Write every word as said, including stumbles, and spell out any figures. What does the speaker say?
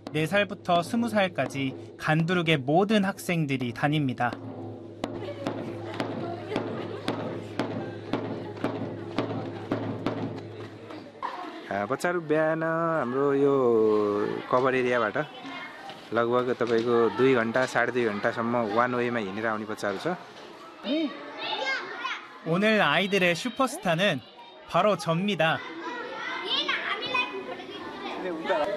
네 살부터 스무 살까지 간두룩의 모든 학생들이 다닙니다. बच्चाहरू बिहान हाम्रो यो कभर एरियाबाट लगभग तपाईको दुई घण्टा साढे दुई घण्टासम्म वान वेमा हिँडेर आउने बच्चाहरू छ. 오늘 아이들의 슈퍼스타는 바로 접니다.